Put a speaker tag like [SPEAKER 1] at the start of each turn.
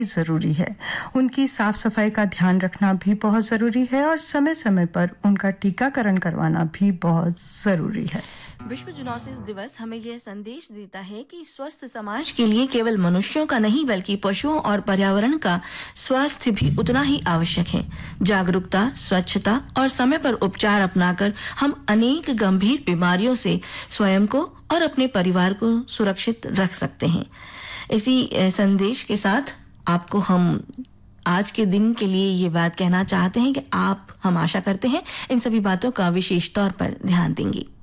[SPEAKER 1] ज़रूरी है। उनकी साफ सफाई का ध्यान रखना भी बहुत ज़रूरी है और समय-समय पर उनका टीकाकरण करवाना भी बहुत ज़रूरी है।
[SPEAKER 2] विश्व जूनोसिस दिवस हमें यह संदेश देता है कि स्वस्थ समाज के लिए केवल मनुष्यों का नहीं बल्कि पशुओं और पर्यावरण का स्वास्थ्य भी उतना ही आवश्यक है। जागरूकता, स्वच्छता और समय पर उपचार अपनाकर हम अनेक गंभीर बीमारियों से स्वयं को और अपने परिवार को सुरक्षित रख सकते हैं। इसी संदेश के साथ आपको हम आज के दिन के लिए ये बात कहना चाहते हैं कि हम आशा करते हैं इन सभी बातों का विशेष तौर पर ध्यान देंगे।